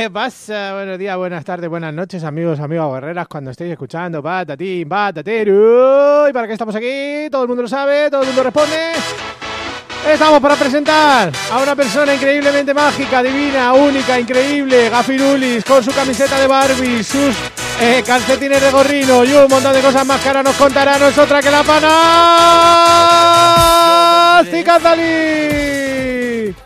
¿Qué pasa? Buenos días, buenas tardes, buenas noches, amigos, amigas guerreras, cuando estéis escuchando Patatín, Patateru. ¿Y para qué estamos aquí? Todo el mundo lo sabe, todo el mundo responde. Estamos para presentar a una persona increíblemente mágica, divina, única, increíble, Gafirulis, con su camiseta de Barbie, sus calcetines de gorrino y un montón de cosas más que ahora nos contará, no es otra que la pana Cicatali.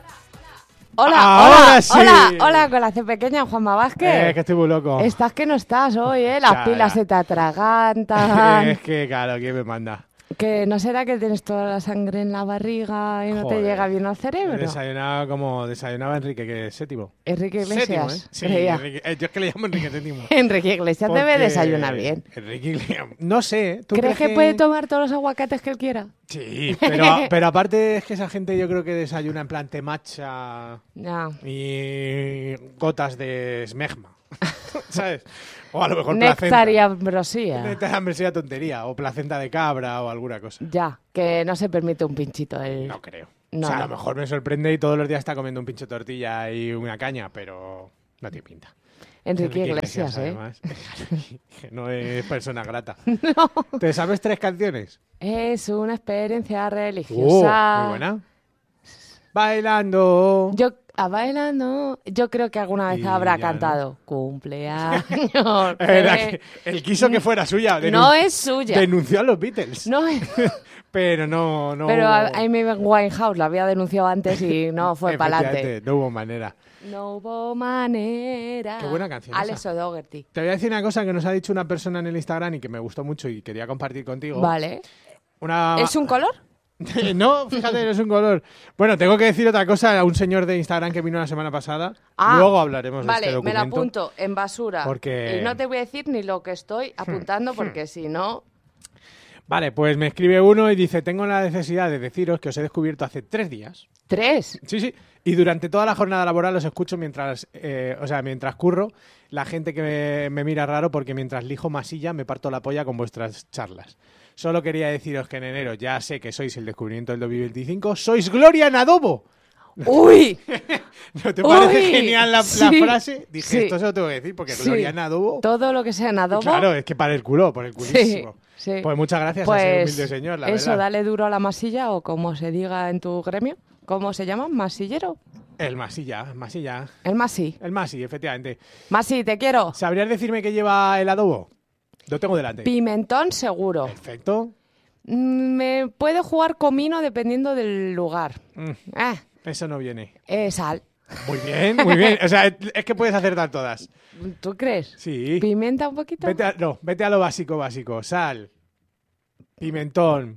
Hola, Sí. hola, con la C pequeña, Juanma Vázquez. Que estoy muy loco. Estás que no estás hoy, las Ya, pilas ya. se te atragantan. Es que, claro, ¿quién me manda? Que no será que tienes toda la sangre en la barriga y no te Joder. llega bien al He cerebro. desayunado como desayunaba Enrique VII. Enrique Iglesias. Séptimo, ¿eh? Sí, creía. Enrique, yo es que le llamo Enrique VII. Enrique Iglesias debe Porque desayunar bien. Enrique Iglesias. No sé. ¿tú ¿Crees que puede tomar todos los aguacates que él quiera? Sí, pero aparte es que esa gente yo creo que desayuna en plan matcha Ya. y gotas de smegma. ¿Sabes? O a lo mejor Néctar placenta. y ambrosía. Néctar, hombre, tontería. O placenta de cabra o alguna cosa. Ya, que no se permite un pinchito. No creo. No, o sea, a no. lo mejor me sorprende y todos los días está comiendo un pincho de tortilla y una caña, pero no tiene pinta. Enrique Iglesias, además. Que no es persona grata. No. ¿Te sabes 3 canciones? Es una experiencia religiosa. Muy buena. Bailando. Bailando. Yo creo que alguna vez Y habrá ya, ¿no? cantado cumpleaños. Era que él quiso que fuera suya. No es suya. Denunció a los Beatles. No es. Pero no. Pero a Amy Winehouse la había denunciado antes y no fue para adelante. Efectivamente, no hubo manera. No hubo manera. Qué buena canción Alex esa. O'Dougherty. Te voy a decir una cosa que nos ha dicho una persona en el Instagram y que me gustó mucho y quería compartir contigo. Vale. Una... ¿Es un color? No, fíjate, no es un color. Bueno, tengo que decir otra cosa a un señor de Instagram que vino la semana pasada. Ah, Luego hablaremos de vale, este me documento. la apunto en basura. Porque- Y no te voy a decir ni lo que estoy apuntando porque si no... Vale, pues me escribe uno y dice: tengo la necesidad de deciros que os he descubierto hace 3 días. 3. Sí. Y durante toda la jornada laboral os escucho mientras curro. La gente que me mira raro porque mientras lijo masilla me parto la polla con vuestras charlas. Solo quería deciros que en enero ya sé que sois el descubrimiento del 2025. ¡Sois Gloria Nadobo! ¡Uy! ¿No te parece Uy, genial la sí, frase? Dije, sí. esto se lo tengo que decir porque Sí. Gloria Nadobo... Todo lo que sea nadobo. Claro, es que para el culo, por el culísimo. Sí. Pues muchas gracias a ese humilde señor, la eso, verdad. dale duro a la masilla o como se diga en tu gremio. ¿Cómo se llama? ¿Masillero? El masilla. El masi. El masi, efectivamente. Masi, te quiero. ¿Sabrías decirme qué lleva el adobo? Lo tengo delante. Pimentón seguro. Perfecto. Me puede jugar comino dependiendo del lugar. Eso no viene. Sal. Muy bien, muy bien. O sea, es que puedes acertar todas. ¿Tú crees? Sí. ¿Pimienta un poquito? Vete a lo básico. Sal, pimentón,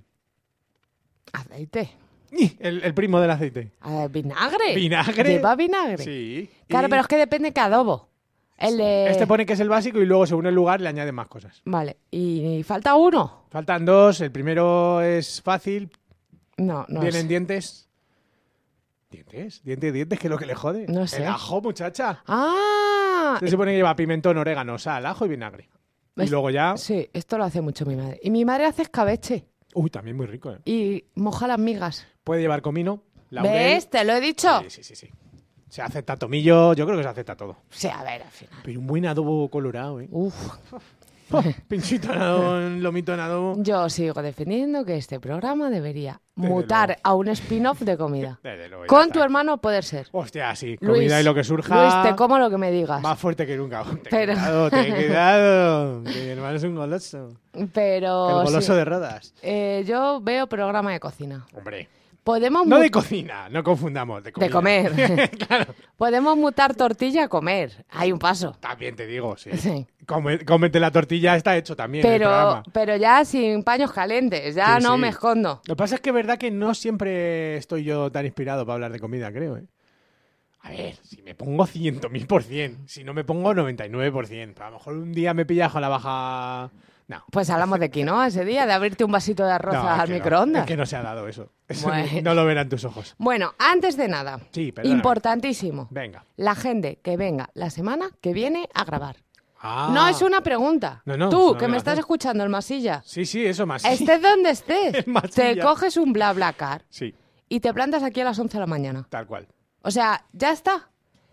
Aceite. el primo del aceite. ¿Vinagre? ¿Vinagre? ¿Lleva vinagre? Sí. Claro, Y pero es que depende qué adobo. El de... Este pone que es el básico y luego, según el lugar, le añaden más cosas. Vale, y falta uno. Faltan 2. El primero es fácil. No Vienen es. dientes. ¿Dientes? ¿Dientes? ¿Qué es lo que le jode? No sé. El ajo, muchacha. ¡Ah! Se supone que lleva pimentón, orégano, sal, ajo y vinagre. Y Es- luego ya... Sí, esto lo hace mucho mi madre. Y mi madre hace escabeche Uy, también muy rico, ¿eh? y moja las migas. Puede llevar comino, laurel. ¿Ves? Te lo he dicho. Sí. Se acepta tomillo, yo creo que se acepta todo. Sí, a ver, al final. Pero un buen adobo colorado, ¿eh? Uf. Pinchito en adobo, un lomito en adobo. Yo sigo defendiendo que este programa debería Desde mutar luego. a un spin-off de comida. Desde luego, ya Con está. tu hermano poder ser. Hostia, sí, Luis, comida y lo que surja. Luis, te como lo que me digas. Más fuerte que nunca. Pero- Ten cuidado. Que mi hermano es un goloso. Pero El goloso sí. de rodas. Yo veo programa de cocina. Hombre. Podemos No mu- de cocina, no confundamos. De comida. de comer. Claro. Podemos mutar tortilla a comer. Hay un paso. También te digo, sí. Sí. Cómete la tortilla, está hecho también el programa. Pero ya sin paños calientes. Ya Sí, no sí. me escondo. Lo que pasa es que es verdad que no siempre estoy yo tan inspirado para hablar de comida, creo, ¿eh? A ver, si me pongo 100.000%, si no me pongo 99%, pero a lo mejor un día me pillas con la baja... No. Pues hablamos de quinoa ese día, de abrirte un vasito de arroz No, es al que no, microondas. es que no se ha dado eso. Eso Bueno. no lo verán tus ojos. Bueno, antes de nada, Sí, perdóname. importantísimo, Venga. la gente que venga la semana que viene a grabar. Ah. No es una pregunta. No, no, es Tú, una que me estás obligación. escuchando, el masilla, Sí, eso más. estés donde estés, El masilla. te coges un BlaBlaCar Sí, y te plantas aquí a las 11 de la mañana. tal cual. O sea, ya está.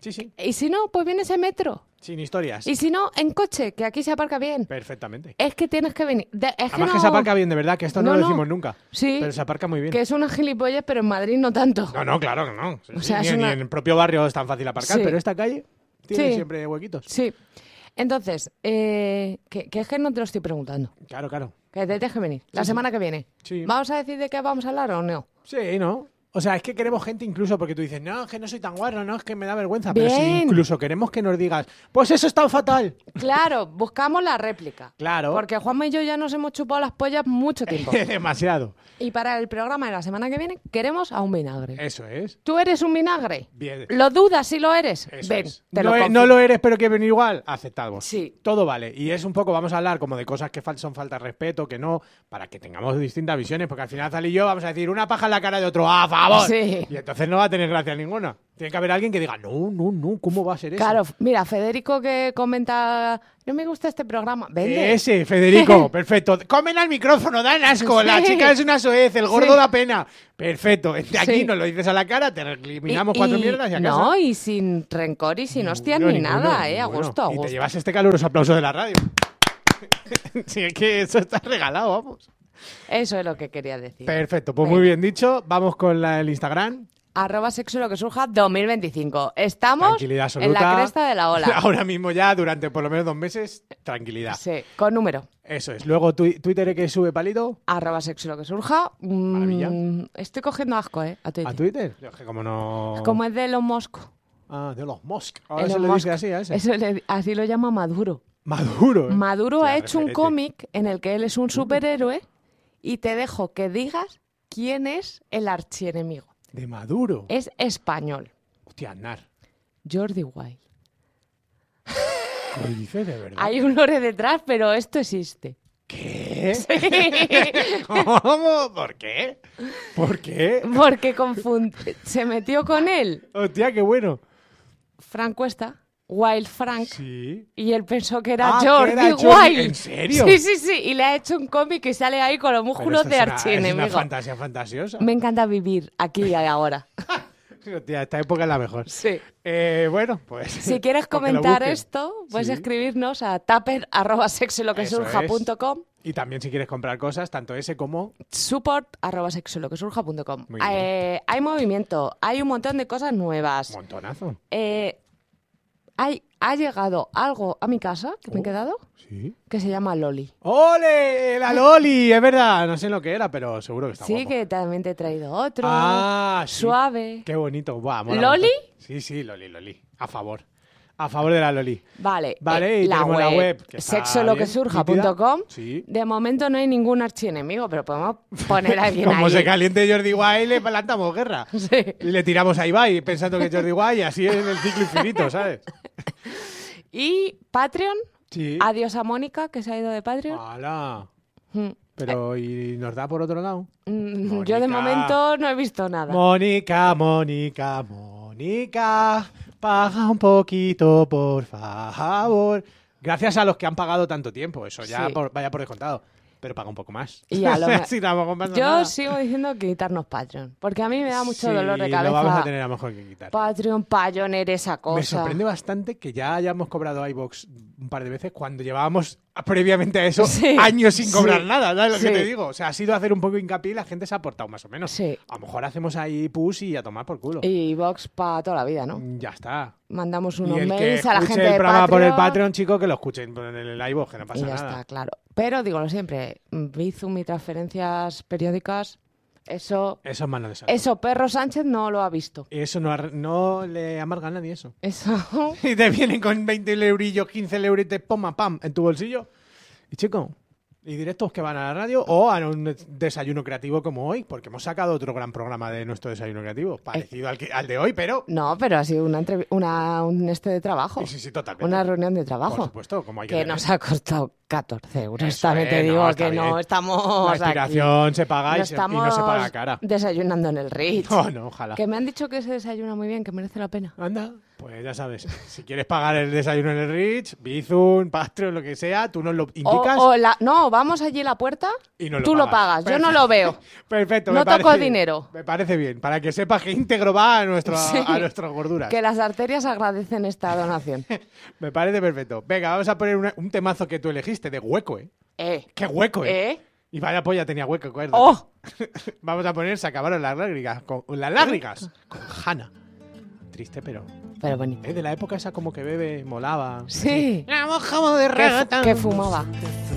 Sí, sí. Y si no, pues vienes en metro. Sin historias. Y si no, en coche, que aquí se aparca bien. Perfectamente. Es que tienes que venir. Además que se aparca bien, de verdad, que esto no lo decimos nunca. Sí. Pero se aparca muy bien. Que es una gilipollas, pero en Madrid no tanto. No, claro que no. O sea, ni en el propio barrio es tan fácil aparcar, Sí. pero esta calle tiene siempre huequitos. Sí. Entonces, que es que no te lo estoy preguntando. Claro, claro. Que te tienes que venir. La semana que viene. Sí. ¿Vamos a decir de qué vamos a hablar o no? Sí, ¿no? O sea, es que queremos gente incluso porque tú dices, no, es que no soy tan guarro, no, es que me da vergüenza. Bien. Pero si incluso queremos que nos digas, pues eso es tan fatal. Claro, buscamos la réplica. Claro. Porque Juanma y yo ya nos hemos chupado las pollas mucho tiempo. Demasiado. Y para el programa de la semana que viene queremos a un vinagre. Eso es. ¿Tú eres un vinagre? Bien. ¿Lo dudas si lo eres? Eso Ven, es. te No, lo confío. no lo eres, pero que venir igual, aceptamos. Sí. Todo vale. Y es un poco, vamos a hablar como de cosas que son falta de respeto, que no, para que tengamos distintas visiones, porque al final Zal y yo vamos a decir una paja en la cara de otro, ¡a favor! Sí. Y entonces no va a tener gracia ninguna. Tiene que haber alguien que diga, no, ¿cómo va a ser eso? Claro, mira, Federico que comenta, no me gusta este programa, vende. Ese, Federico, perfecto. Comen al micrófono, dan asco. La Sí. chica es una soez, el gordo Sí. da pena. Perfecto. De aquí Sí. nos lo dices a la cara, te eliminamos 4 mierdas y a casa. No, y sin rencor y sin hostias ni Ninguno, nada, a ninguno. gusto, a Y te gusto. llevas este caluroso aplauso de la radio. Sí, es que eso está regalado, vamos. Eso es lo que quería decir. Perfecto, pues Venga. muy bien dicho. Vamos con el Instagram. @sexo lo que surja 2025. Estamos Tranquilidad absoluta. en la cresta de la ola. Ahora mismo ya, durante por lo menos 2 meses, tranquilidad. Sí, con número. Eso es. Luego Twitter que sube palito. @sexo lo que surja. Maravilla. Estoy cogiendo asco, a Twitter. ¿A Twitter? Es que como no... Como es de Elon Musk. Ah, de los Musk. Ahora Elon se le Musk. dice así a ese. Eso así lo llama Maduro. Maduro, ¿eh? Maduro Hostia, ha hecho un referente. cómic en el que él es un superhéroe y te dejo que digas quién es el archienemigo. De Maduro. Es español. Hostia, Aznar. Jordi Wild. Lo dices de verdad. Hay un lore detrás, pero esto existe. ¿Qué? ¿Cómo? ¿Por qué? ¿Por qué? Porque se metió con él Hostia, qué bueno. Frank Cuesta, Wild Frank, Sí. y él pensó que era Ah, que Jordi era Jordi. Wild. ¿En serio? Sí. Y le ha hecho un cómic y sale ahí con los Pero músculos esto de es una archienemigo. fantasía fantasiosa. Me encanta vivir aquí y ahora. Hostia, esta época es la mejor. Sí. Bueno, pues... Si quieres porque lo comentar busquen. esto, puedes Sí. escribirnos a tupper@sexoloquesurja.com, Y también si quieres comprar cosas, tanto ese como... support@sexoloquesurja.com. Muy bien. Hay movimiento, hay un montón de cosas nuevas. Montonazo. Ha llegado algo a mi casa, que me he quedado, Sí. que se llama Loli. ¡Ole! ¡La Loli! Es verdad, no sé lo que era, pero seguro que está Sí, guapo. que también te he traído otro. Ah, sí. Suave. Qué bonito. Buah, mola ¿Loli? mucho. Sí, Loli. A favor. A favor de la Loli. Vale, Vale, y tenemos la web, que está sexoloquesurja.com. bien, sí. De momento no hay ningún archienemigo, pero podemos poner a alguien Como ahí. se caliente Jordi Wild, le plantamos guerra. Sí. Y le tiramos a Ibai pensando que es Jordi Wild y así es el ciclo infinito, ¿sabes? Y Patreon. Sí. Adiós a Mónica, que se ha ido de Patreon. ¡Hala! Mm. Pero, ¿y nos da por otro lado? Yo de Mónica. momento no he visto nada. Mónica, paga un poquito, por favor. Gracias a los que han pagado tanto tiempo, eso ya Sí. vaya por descontado. Pero paga un poco más. Y a lo Si tampoco pasa Yo nada. sigo diciendo que quitarnos Patreon, porque a mí me da mucho Sí, dolor de cabeza. Lo vamos a tener a lo mejor que quitar. Patreon, Pioneer, esa cosa. Me sorprende bastante que ya hayamos cobrado iVoox un par de veces cuando llevábamos previamente a eso Sí, años sin cobrar sí, nada, ¿sabes lo que sí. te digo? O sea, ha sido hacer un poco hincapié y la gente se ha aportado más o menos. Sí. A lo mejor hacemos ahí push y a tomar por culo. Y Vox para toda la vida, ¿no? Ya está. Mandamos Y unos el que mails a la escuche gente el de programa por el Patreon. Patreon, chico, que lo escuchen en el iVoox, que no Y pasa ya nada. está, claro. Pero digo siempre, Bizum y transferencias periódicas, eso Eso es mano de santo. Eso Perro Sánchez no lo ha visto. Eso no le amarga a nadie eso. Eso. Y te vienen con 20 eurillos, 15 euritos, pam, en tu bolsillo. Y chico, y directos que van a la radio o a un desayuno creativo como hoy, porque hemos sacado otro gran programa de nuestro desayuno creativo, parecido al de hoy, pero... No, pero ha sido un de trabajo. Sí, totalmente. Una reunión de trabajo. Por supuesto, como hay que Que tener. nos ha costado 14 euros. Eso También te es, digo no, está que bien. no estamos La inspiración aquí. se paga No y no se paga cara. desayunando en el Ritz. No, ojalá. Que me han dicho que se desayuna muy bien, que merece la pena. Anda. Pues ya sabes, si quieres pagar el desayuno en el Rich, Bizum, Patreon, lo que sea, tú nos lo indicas No, vamos allí a la puerta, y nos tú lo pagas, yo no lo veo. Perfecto, No me parece toco bien. dinero. Me parece bien, para que sepas que íntegro va a Sí. nuestras gorduras. Que las arterias agradecen esta donación. Me parece perfecto. Venga, vamos a poner un temazo que tú elegiste, de Hueco, ¿eh? ¡Qué hueco, eh! Y vaya polla tenía Hueco, acuérdate. ¡Oh! Vamos a poner Se acabaron las lágrimas con Hanna. Triste, pero bonito. de la época esa como que bebe, molaba. Sí. La mojamos de Que fumaba.